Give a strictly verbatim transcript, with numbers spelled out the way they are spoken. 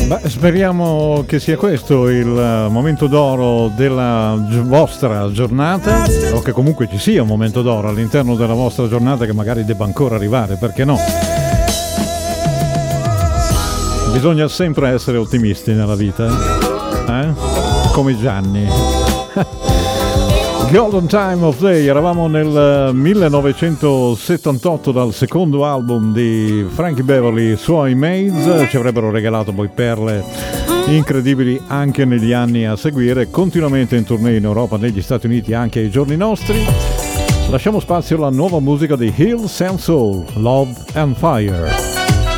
Beh, speriamo che sia questo il momento d'oro della gi- vostra giornata, o che comunque ci sia un momento d'oro all'interno della vostra giornata che magari debba ancora arrivare, perché no? Bisogna sempre essere ottimisti nella vita, eh? Come Gianni. Golden Time of Day, eravamo nel millenovecentosettantotto dal secondo album di Frankie Beverly, suoi Maids, ci avrebbero regalato poi perle incredibili anche negli anni a seguire, continuamente in tournée in Europa, negli Stati Uniti, anche ai giorni nostri. Lasciamo spazio alla nuova musica di Hills and Soul, Love and Fire.